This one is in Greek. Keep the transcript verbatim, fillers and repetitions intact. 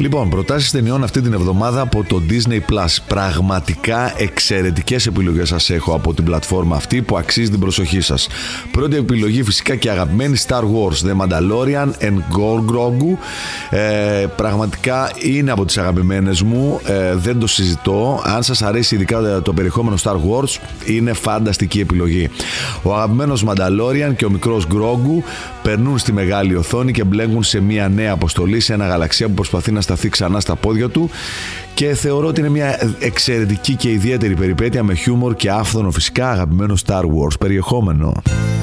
Λοιπόν, προτάσεις ταινιών αυτή την εβδομάδα από το Disney Plus. Πραγματικά εξαιρετικές επιλογές σας έχω από την πλατφόρμα αυτή που αξίζει την προσοχή σας. Πρώτη επιλογή φυσικά και αγαπημένη, Star Wars The Mandalorian and Grogu. Ε, πραγματικά είναι από τις αγαπημένες μου, ε, δεν το συζητώ. Αν σας αρέσει ειδικά το περιεχόμενο Star Wars, είναι φανταστική επιλογή. Ο αγαπημένος Mandalorian και ο μικρός Grogu περνούν στη μεγάλη οθόνη και μπλέκουν σε μια νέα αποστολή σε ένα γαλαξία που προσπαθεί να σταθεί ξανά στα πόδια του, και θεωρώ ότι είναι μια εξαιρετική και ιδιαίτερη περιπέτεια με χιούμορ και άφθονο φυσικά αγαπημένο Star Wars περιεχόμενο.